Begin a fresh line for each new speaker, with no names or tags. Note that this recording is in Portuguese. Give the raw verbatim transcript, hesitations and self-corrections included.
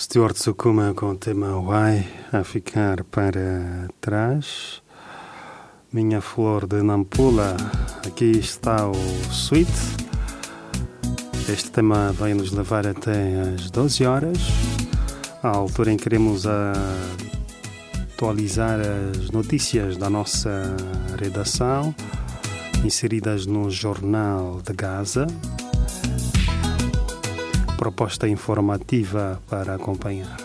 Stuart Sukuma com o tema Why a ficar para trás. Minha Flor de Nampula, aqui está o Sweet. Este tema vai nos levar até às doze horas, a altura em que queremos atualizar as notícias da nossa redação, inseridas no Jornal de Gaza. Proposta informativa para acompanhar.